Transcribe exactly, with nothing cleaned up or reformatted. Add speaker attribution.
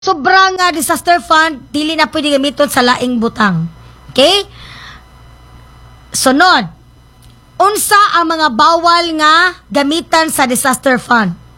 Speaker 1: Sobrang nga disaster fund, dili na pwede gamiton sa laing butang. Okay? Sunod, unsa ang mga bawal nga gamitan sa disaster fund?